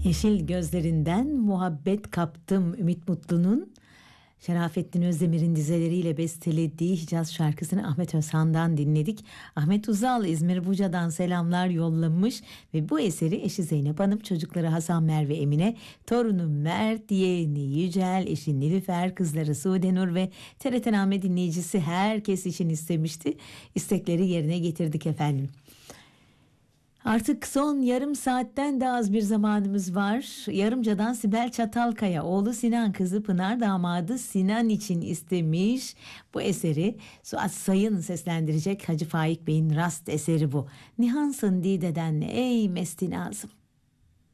Yeşil gözlerinden muhabbet kaptım Ümit Mutlu'nun Şerafettin Özdemir'in dizeleriyle bestelediği Hicaz şarkısını Ahmet Özhan'dan dinledik. Ahmet Uzal İzmir Buca'dan selamlar yollamış ve bu eseri eşi Zeynep Hanım, çocukları Hasan, Merve, Emine, torunu Mert, yeğeni Yücel, eşi Nilüfer, kızları Sude Nur ve TRT Name dinleyicisi herkes için istemişti. İstekleri yerine getirdik efendim. Artık son yarım saatten de az bir zamanımız var. Yarımca'dan Sibel Çatalkaya, oğlu Sinan, kızı Pınar, damadı Sinan için istemiş. Bu eseri Suat Sayın seslendirecek. Hacı Faik Bey'in rast eseri bu. Nihansın Dide'den ey mesti nazım.